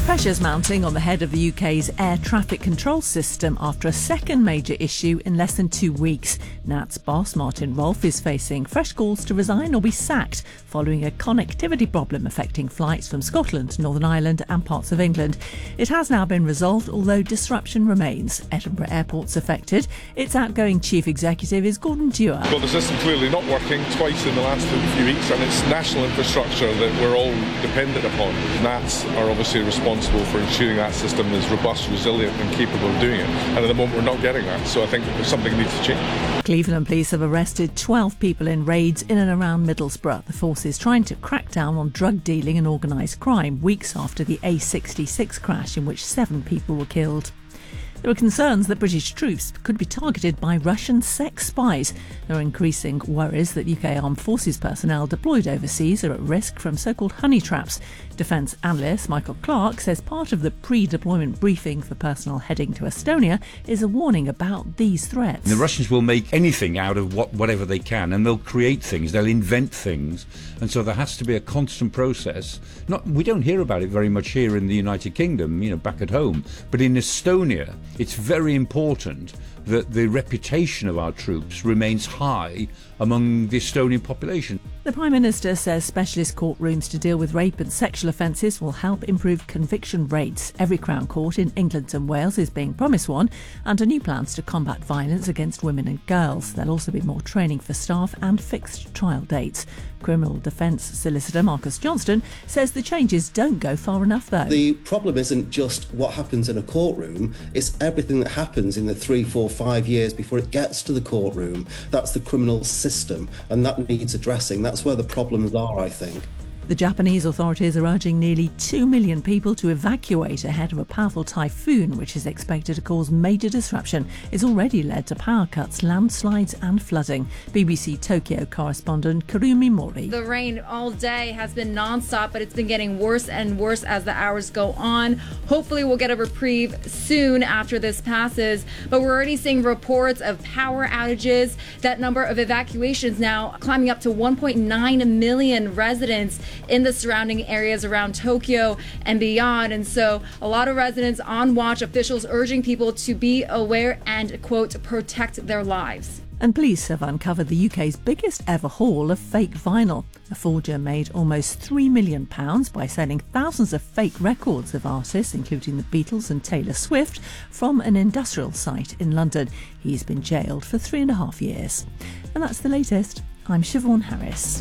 Pressure's mounting on the head of the UK's air traffic control system after a second major issue in less than 2 weeks. NAT's boss, Martin Rolfe, is facing fresh calls to resign or be sacked following a connectivity problem affecting flights from Scotland, Northern Ireland and parts of England. It has now been resolved, although disruption remains. Edinburgh Airport's affected. Its outgoing chief executive is Gordon Dewar. Well, the system clearly not working twice in the last few weeks, and it's national infrastructure that we're all dependent upon. NATs are obviously responsible for ensuring that system is robust, resilient and capable of doing it. And at the moment we're not getting that, so I think something needs to change. Cleveland police have arrested 12 people in raids in and around Middlesbrough. The force is trying to crack down on drug dealing and organised crime weeks after the A66 crash in which 7 people were killed. There are concerns that British troops could be targeted by Russian sex spies. There are increasing worries that UK Armed Forces personnel deployed overseas are at risk from so-called honey traps. Defence analyst Michael Clark says part of the pre-deployment briefing for personnel heading to Estonia is a warning about these threats. The Russians will make anything out of whatever they can, and they'll create things, they'll invent things, and so there has to be a constant process. We don't hear about it very much here in the United Kingdom, back at home, but in Estonia it's very important that the reputation of our troops remains high among the Estonian population. The Prime Minister says specialist courtrooms to deal with rape and sexual offences will help improve conviction rates. Every Crown Court in England and Wales is being promised one, under new plans to combat violence against women and girls. There'll also be more training for staff and fixed trial dates. Criminal Defence Solicitor Marcus Johnston says the changes don't go far enough though. The problem isn't just what happens in a courtroom, it's everything that happens in the 3, 4, 5 years before it gets to the courtroom. That's the criminal system, and that needs addressing. That's where the problems are, I think. The Japanese authorities are urging nearly 2 million people to evacuate ahead of a powerful typhoon which is expected to cause major disruption. It's already led to power cuts, landslides and flooding. BBC Tokyo correspondent Kurumi Mori. The rain all day has been non-stop, but it's been getting worse and worse as the hours go on. Hopefully we'll get a reprieve soon after this passes, but we're already seeing reports of power outages. That number of evacuations now climbing up to 1.9 million residents in the surrounding areas around Tokyo and beyond. And so a lot of residents on watch, officials urging people to be aware and, quote, protect their lives. And police have uncovered the UK's biggest ever haul of fake vinyl. A forger made almost £3 million by selling thousands of fake records of artists, including the Beatles and Taylor Swift, from an industrial site in London. He's been jailed for 3.5 years. And that's the latest. I'm Siobhan Harris.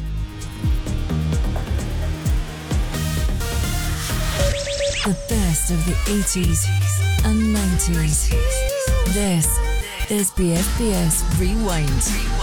The best of the 80s and 90s. This is BFBS Rewind.